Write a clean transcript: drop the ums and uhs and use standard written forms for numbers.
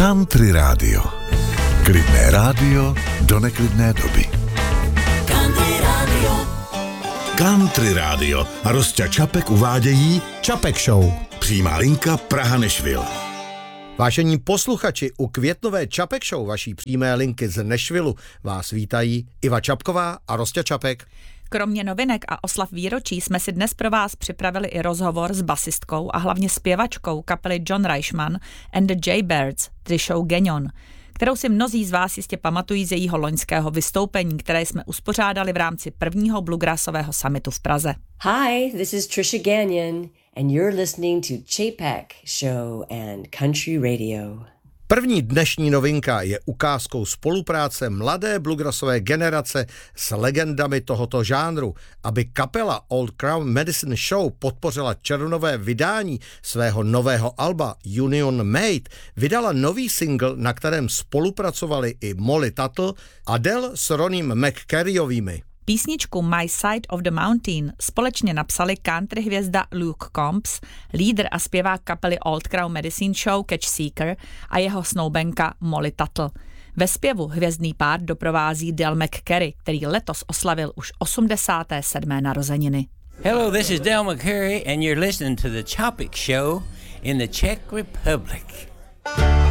Country rádio. Klidné rádio do neklidné doby. Country rádio. Country rádio a Rosťa Čapek uvádějí Čapek Show. Přímá linka Praha-Nešvil. Vážení posluchači, u květnové Čapek Show vaší přímé linky z Nešvilu vás vítají Iva Čapková a Rosťa Čapek. Kromě novinek a oslav výročí jsme si dnes pro vás připravili i rozhovor s basistkou a hlavně zpěvačkou kapely John Reichman and the Jaybirds, Trishou Gagnon, kterou si mnozí z vás jistě pamatují z jejího loňského vystoupení, které jsme uspořádali v rámci prvního bluegrassového summitu v Praze. Hi, this is Trisha Gagnon and you're listening to Chapek Show and Country Radio. První dnešní novinka je ukázkou spolupráce mladé bluegrassové generace s legendami tohoto žánru. Aby kapela Old Crown Medicine Show podpořila červnové vydání svého nového alba Union Made, vydala nový single, na kterém spolupracovali i Molly Tuttle, Adele s Ronym McCarryovými. Písničku My Side of the Mountain společně napsali country hvězda Luke Combs, lídr a zpěvák kapely Old Crown Medicine Show Catch Seeker a jeho snoubenka Molly Tuttle. Ve zpěvu hvězdný pár doprovází Del McCarry, který letos oslavil už 87. narozeniny. Hello, this is Del McCarry and you're listening to the Chapek Show in the Czech Republic.